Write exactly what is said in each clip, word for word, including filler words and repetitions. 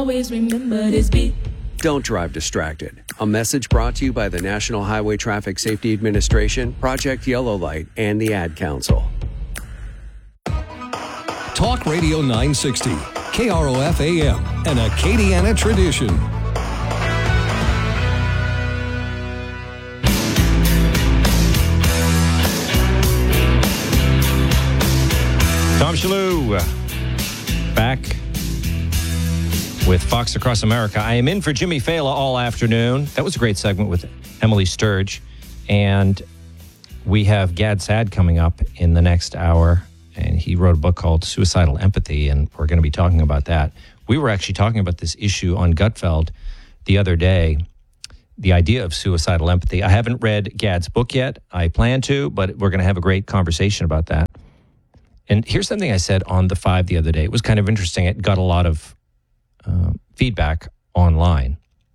Always remember this beat. Don't drive distracted. A message brought to you by the National Highway Traffic Safety Administration, Project Yellow Light, and the Ad Council. Talk Radio nine sixty, K R O F A M, an Acadiana tradition. Tom Shalhoub, back with Fox Across America. I am in for Jimmy Fallon all afternoon. That was a great segment with Emily Sturge. And we have Gad Saad coming up in the next hour. And he wrote a book called Suicidal Empathy, and we're going to be talking about that. We were actually talking about this issue on Gutfeld the other day, the idea of suicidal empathy. I haven't read Gad's book yet. I plan to, but we're going to have a great conversation about that. And here's something I said on The Five the other day. It was kind of interesting. It got a lot of uh, feedback online.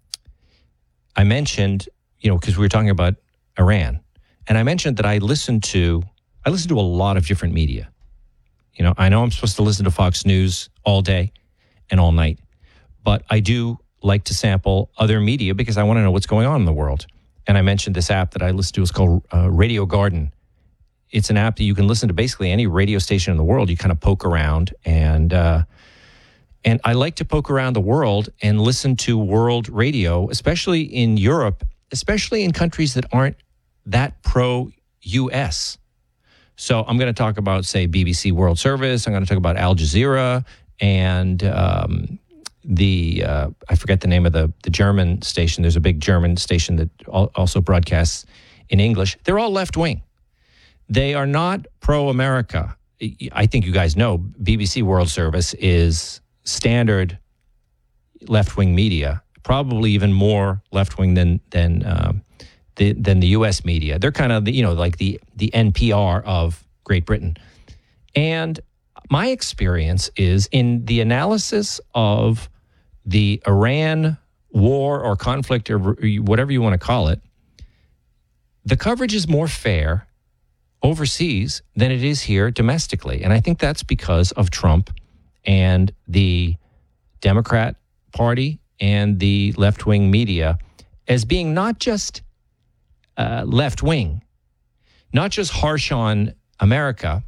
I mentioned, you know, because we were talking about Iran, and I mentioned that I listened to, I listened to a lot of different media. You know, I know I'm supposed to listen to Fox News all day and all night, but I do like to sample other media because I want to know what's going on in the world. And I mentioned this app that I listen to. It's called uh, Radio Garden. It's an app that you can listen to basically any radio station in the world. You kind of poke around, and uh, and I like to poke around the world and listen to world radio, especially in Europe, especially in countries that aren't that pro-U S. So I'm going to talk about, say, B B C World Service. I'm going to talk about Al Jazeera and um, the, uh, I forget the name of the, the German station. There's a big German station that also broadcasts in English. They're all left-wing. They are not pro-America. I think you guys know B B C World Service is standard left-wing media, probably even more left-wing than than uh, the, than the U S media. They're kind of the, you know, like the the N P R of Great Britain. And my experience is in the analysis of the Iran war or conflict or whatever you want to call it, the coverage is more fair overseas than it is here domestically. And I think that's because of Trump and the Democrat Party and the left-wing media as being not just uh, left-wing, not just harsh on America,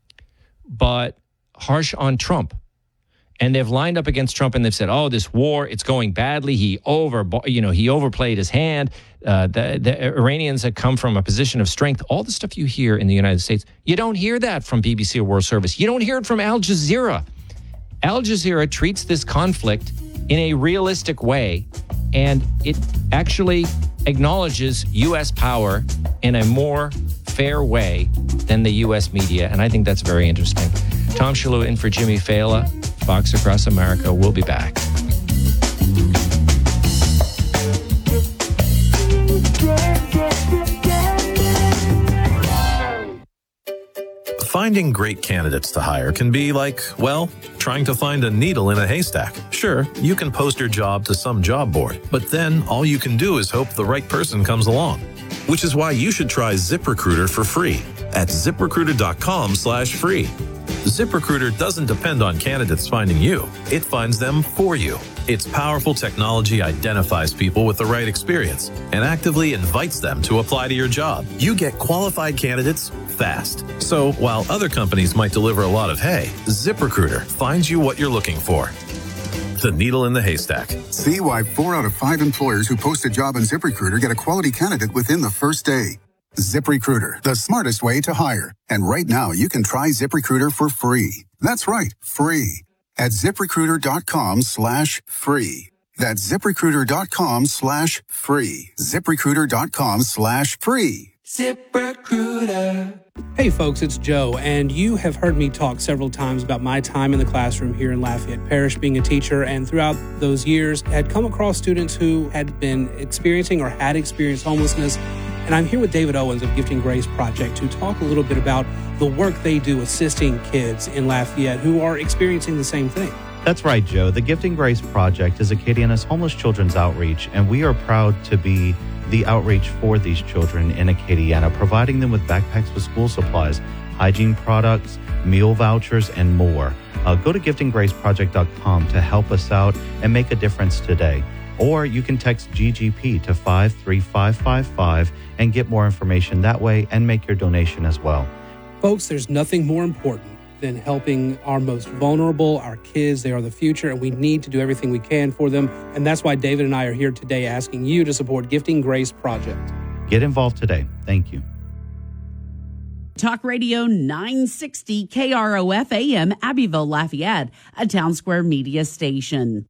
but harsh on Trump. And they've lined up against Trump and they've said, oh, this war, it's going badly. He over, you know, he overplayed his hand. Uh, the, the Iranians had come from a position of strength. All the stuff you hear in the United States, you don't hear that from B B C or World Service. You don't hear it from Al Jazeera. Al Jazeera treats this conflict in a realistic way, and it actually acknowledges U S power in a more fair way than the U S media, and I think that's very interesting. Tom Shalhoub in for Jimmy Fallon, Fox Across America. We'll be back. Finding great candidates to hire can be like, well, trying to find a needle in a haystack. Sure, you can post your job to some job board, but then all you can do is hope the right person comes along. Which is why you should try ZipRecruiter for free at ZipRecruiter.com slash free. ZipRecruiter doesn't depend on candidates finding you. It finds them for you. Its powerful technology identifies people with the right experience and actively invites them to apply to your job. You get qualified candidates fast. So while other companies might deliver a lot of hay, ZipRecruiter finds you what you're looking for. The needle in the haystack. See why four out of five employers who post a job on ZipRecruiter get a quality candidate within the first day. ZipRecruiter, the smartest way to hire. And right now, you can try ZipRecruiter for free. That's right, free. At ZipRecruiter.com slash free. That's ZipRecruiter.com slash free. ZipRecruiter.com slash free. ZipRecruiter. Hey folks, it's Joe, and you have heard me talk several times about my time in the classroom here in Lafayette Parish being a teacher, and throughout those years had come across students who had been experiencing or had experienced homelessness. And I'm here with David Owens of Gifting Grace Project to talk a little bit about the work they do assisting kids in Lafayette who are experiencing the same thing. That's right, Joe. The Gifting Grace Project is Acadiana's homeless children's outreach, and we are proud to be the outreach for these children in Acadiana, providing them with backpacks with school supplies, hygiene products, meal vouchers, and more. Uh, go to gifting grace project dot com to help us out and make a difference today. Or you can text G G P to five three five five five and get more information that way and make your donation as well. Folks, there's nothing more important than helping our most vulnerable, our kids. They are the future, and we need to do everything we can for them. And that's why David and I are here today asking you to support Gifting Grace Project. Get involved today. Thank you. Talk Radio nine sixty K R O F A M, Abbeville, Lafayette, a Town Square Media station.